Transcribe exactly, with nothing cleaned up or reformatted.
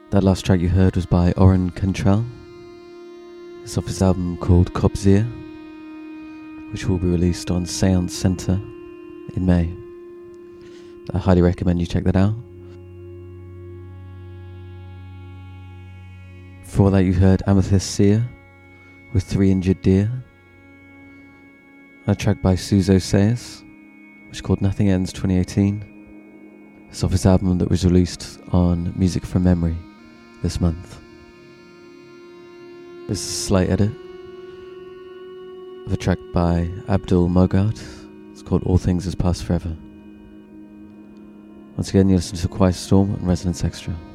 That last track you heard was by Oren Cantrell. It's off his album called Kobzir, which will be released on Seance Center in May. I highly recommend you check that out. Before that you heard Amethyst Seer with Three Injured Deer. A track by Suzo Sayers, which is called Nothing Ends twenty eighteen. It's off his album that was released on Music from Memory this month. This is a slight edit of a track by Abdul Mogad. It's called All Things Has Passed Forever. Once again, you listen to Quiet Storm on Resonance Extra.